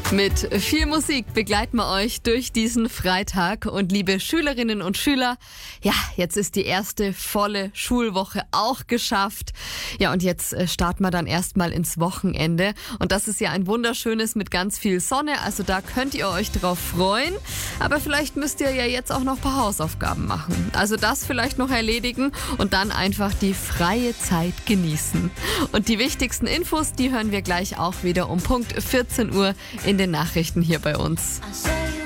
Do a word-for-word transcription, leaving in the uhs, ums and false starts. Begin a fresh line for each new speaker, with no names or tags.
Mit viel Musik begleiten wir euch durch diesen Freitag. Und liebe Schülerinnen und Schüler, ja, jetzt ist die erste volle Schulwoche auch geschafft. Ja, und jetzt starten wir dann erstmal ins Wochenende. Und das ist ja ein wunderschönes mit ganz viel Sonne. Also da könnt ihr euch drauf freuen. Aber vielleicht müsst ihr ja jetzt auch noch ein paar Hausaufgaben machen. Also das vielleicht noch erledigen und dann einfach die freie Zeit genießen. Und die wichtigsten Infos, die hören wir gleich auch wieder um Punkt vierzehn Uhr in den Nachrichten hier bei uns.